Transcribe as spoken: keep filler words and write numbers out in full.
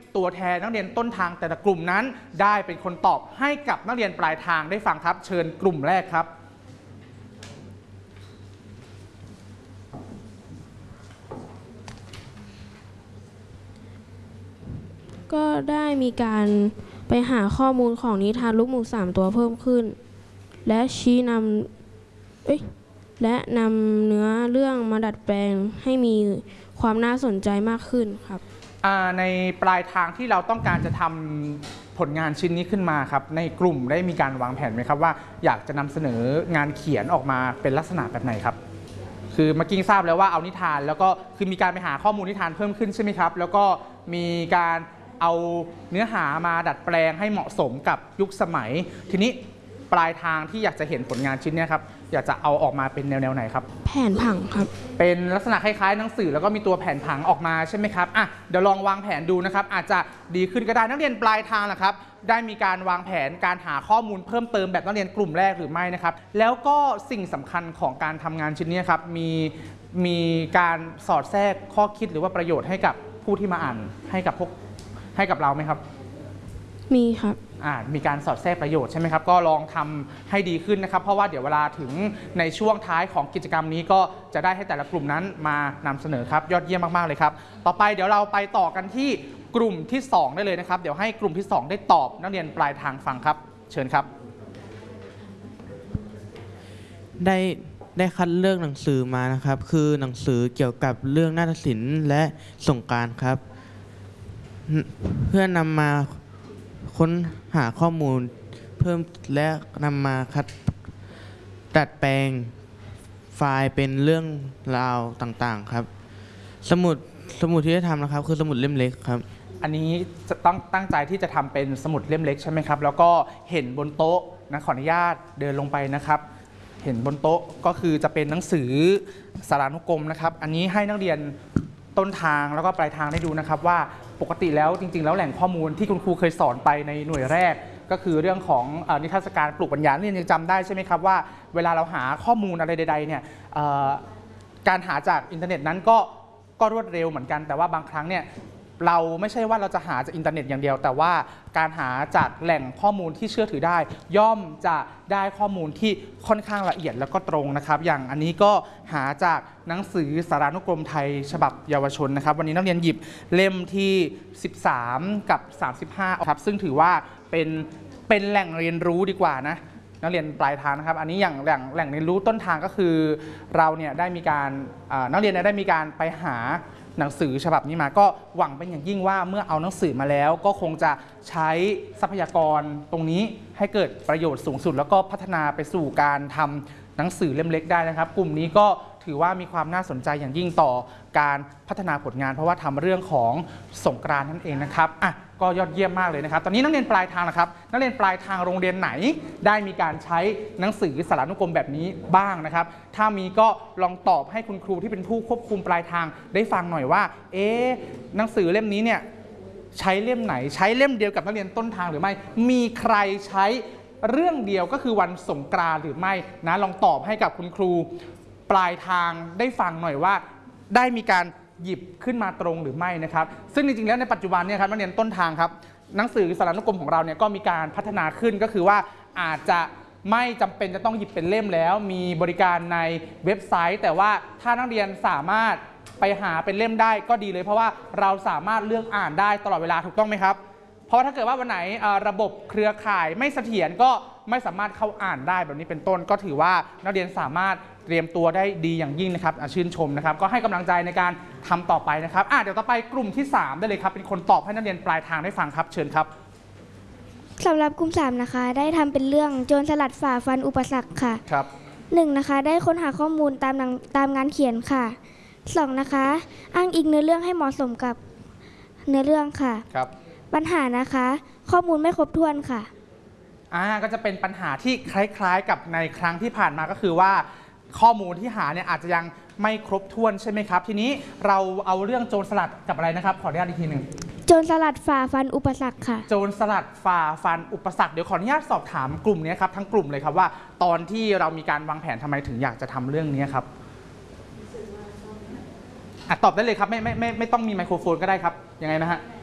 ตัวแทนนักเรียนต้นทางแต่ละกลุ่มนั้นได้เป็นคนตอบให้กับนักเรียนปลายทางได้ฟังครับเชิญกลุ่มแรกครับก็ได้มีการไปหาข้อมูลของนิทานลูกหมูสามตัวเพิ่มขึ้นและชี้นำเอ้ยและนำเนื้อเรื่องมาดัดแปลงให้มีความน่าสนใจมากขึ้นครับในปลายทางที่เราต้องการจะทำผลงานชิ้นนี้ขึ้นมาครับในกลุ่มได้มีการวางแผนไหมครับว่าอยากจะนำเสนองานเขียนออกมาเป็นลักษณะแบบไหนครับคือเมื่อกี้ทราบแล้วว่าเอานิทานแล้วก็คือมีการไปหาข้อมูลนิทานเพิ่มขึ้นใช่ไหมครับแล้วก็มีการเอาเนื้อหามาดัดแปลงให้เหมาะสมกับยุคสมัยทีนี้ปลายทางที่อยากจะเห็นผลงานชิ้นนี้ครับอยากจะเอาออกมาเป็นแนวแนวไหนครับแผนผังครับเป็นลักษณะคล้ายๆหนังสือแล้วก็มีตัวแผนผังออกมาใช่ไหมครับอ่ะเดี๋ยวลองวางแผนดูนะครับอาจจะดีขึ้นก็ได้นักเรียนปลายทางนะครับได้มีการวางแผนการหาข้อมูลเพิ่มเติมแบบนักเรียนกลุ่มแรกหรือไม่นะครับแล้วก็สิ่งสำคัญของการทำงานชิ้นนี้ครับมีมีการสอดแทรกข้อคิดหรือว่าประโยชน์ให้กับผู้ที่มาอ่านให้กับพวกให้กับเราไหมครับมีครับมีการสอดแทรกประโยชน์ใช่ไหมครับก็ลองทำให้ดีขึ้นนะครับเพราะว่าเดี๋ยวเวลาถึงในช่วงท้ายของกิจกรรมนี้ก็จะได้ให้แต่ละกลุ่มนั้นมานำเสนอครับยอดเยี่ยมมากๆเลยครับต่อไปเดี๋ยวเราไปต่อกันที่กลุ่มที่สองได้เลยนะครับเดี๋ยวให้กลุ่มที่สองได้ตอบนักเรียนปลายทางฟังครับเชิญครับได้ได้คัดเลือกหนังสือมานะครับคือหนังสือเกี่ยวกับเรื่องนาฏศิลป์และสงกรานต์ครับเพื่อนำมาค้นหาข้อมูลเพิ่มและนำมาคัดดัดแปลงไฟล์เป็นเรื่องราวต่างๆครับสมุดสมุดที่ได้ทำนะครับคือสมุดเล่มเล็กครับอันนี้จะต้องตั้งใจที่จะทำเป็นสมุดเล่มเล็กใช่ไหมครับแล้วก็เห็นบนโต๊ะนะขออนุญาตเดินลงไปนะครับเห็นบนโต๊ะก็คือจะเป็นหนังสือสารานุกรมนะครับอันนี้ให้นักเรียนต้นทางแล้วก็ปลายทางได้ดูนะครับว่าปกติแล้วจริงๆแล้วแหล่งข้อมูลที่คุณครูเคยสอนไปในหน่วยแรกก็คือเรื่องของนิทรรศการปลูกปัญญาเรียนยังจำได้ใช่ไหมครับว่าเวลาเราหาข้อมูลอะไรใดๆเนี่ยการหาจากอินเทอร์เน็ตนั้นก็ก็รวดเร็วเหมือนกันแต่ว่าบางครั้งเนี่ยเราไม่ใช่ว่าเราจะหาจากอินเทอร์เน็ตอย่างเดียวแต่ว่าการหาจากแหล่งข้อมูลที่เชื่อถือได้ย่อมจะได้ข้อมูลที่ค่อนข้างละเอียดแล้วก็ตรงนะครับอย่างอันนี้ก็หาจากหนังสือสารานุกรมไทยฉบับเยาวชนนะครับวันนี้นักเรียนหยิบเล่มที่สิบสามกับสามสิบห้าครับซึ่งถือว่าเป็นเป็นแหล่งเรียนรู้ดีกว่านะนักเรียนปลายทางนะครับอันนี้อย่างแหล่งแหล่งเรียนรู้ต้นทางก็คือเราเนี่ยได้มีการนักเรียนได้มีการไปหาหนังสือฉบับนี้มาก็หวังเป็นอย่างยิ่งว่าเมื่อเอาหนังสือมาแล้วก็คงจะใช้ทรัพยากรตรงนี้ให้เกิดประโยชน์สูงสุดแล้วก็พัฒนาไปสู่การทำหนังสือเล่มเล็กได้นะครับกลุ่มนี้ก็ถือว่ามีความน่าสนใจอย่างยิ่งต่อการพัฒนาผลงานเพราะว่าทำเรื่องของสงกรานต์นั่นเองนะครับอ่ะก็ยอดเยี่ยมมากเลยนะครับตอนนี้นักเรียนปลายทางนะครับนักเรียนปลายทางโรงเรียนไหนได้มีการใช้หนังสือสารานุกรมแบบนี้บ้างนะครับถ้ามีก็ลองตอบให้คุณครูที่เป็นผู้ควบคุมปลายทางได้ฟังหน่อยว่าเอ๊ะหนังสือเล่มนี้เนี่ยใช้เล่มไหนใช้เล่มเดียวกับนักเรียนต้นทางหรือไม่มีใครใช้เรื่องเดียวก็คือวันสงกรานต์หรือไม่นะลองตอบให้กับคุณครูปลายทางได้ฟังหน่อยว่าได้มีการหยิบขึ้นมาตรงหรือไม่นะครับซึ่งจริงๆแล้วในปัจจุบันเนี่ยครับนักเรียนต้นทางครับหนังสือสารานุกรมของเราเนี่ยก็มีการพัฒนาขึ้นก็คือว่าอาจจะไม่จำเป็นจะต้องหยิบเป็นเล่มแล้วมีบริการในเว็บไซต์แต่ว่าถ้านักเรียนสามารถไปหาเป็นเล่มได้ก็ดีเลยเพราะว่าเราสามารถเลือกอ่านได้ตลอดเวลาถูกต้องไหมครับเพราะถ้าเกิดว่าวันไหนระบบเครือข่ายไม่เสถียรก็ไม่สามารถเข้าอ่านได้แบบนี้เป็นต้นก็ถือว่านักเรียนสามารถเตรียมตัวได้ดีอย่างยิ่งนะครับชื่นชมนะครับก็ให้กำลังใจในการทำต่อไปนะครับอ่ะเดี๋ยวต่อไปกลุ่มที่สามได้เลยครับเป็นคนตอบให้นักเรียนปลายทางได้ฟังครับเชิญครับสำหรับกลุ่มสามนะคะได้ทำเป็นเรื่องโจรสลัดฝ่าฟันอุปสรรคค่ะครับหนึ่งนะคะได้ค้นหาข้อมูลตามตามงานเขียนค่ะสองนะคะอ้างอิงเนื้อเรื่องให้เหมาะสมกับเนื้อเรื่องค่ะครับปัญหานะคะข้อมูลไม่ครบถ้วนค่ะอ่าก็จะเป็นปัญหาที่คล้ายๆกับในครั้งที่ผ่านมาก็คือว่าข้อมูลที่หาเนี่ยอาจจะยังไม่ครบถ้วนใช่ไหมครับทีนี้เราเอาเรื่องโจรสลัดกับอะไรนะครับขออนุญาตอีกทีหนึ่งโจรสลัดฝ่าฟันอุปสรรคค่ะโจรสลัดฝ่าฟันอุปสรรคเดี๋ยวขออนุญาตสอบถามกลุ่มนี้ครับทั้งกลุ่มเลยครับว่าตอนที่เรามีการวางแผนทำไมถึงอยากจะทำเรื่องนี้ครับตอบได้เลยครับไม่ไม่ไม่ไม่ต้องมีไมโครโฟนก็ได้ครับยังไงนะฮะ